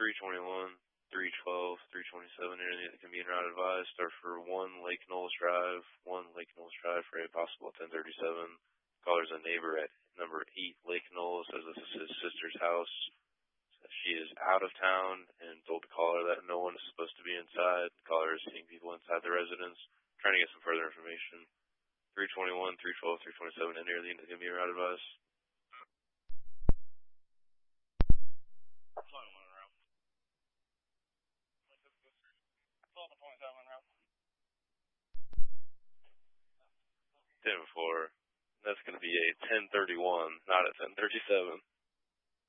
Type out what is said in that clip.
321, 312, 327, anything that can be en route advised are for 1 Lake Knowles Drive, 1 Lake Knowles Drive for a possible 1037. Caller's a neighbor at number 8 Lake Knowles, says this is his sister's house. She is out of town and told the caller that no one is supposed to be inside. The caller is seeing people inside the residence, trying to get some further information. 321, 312, 327, and anything that can be en route advised. Flying 1 en route. 12 and 27 en route. 10-4. That's going to be a 1031, not a 1037.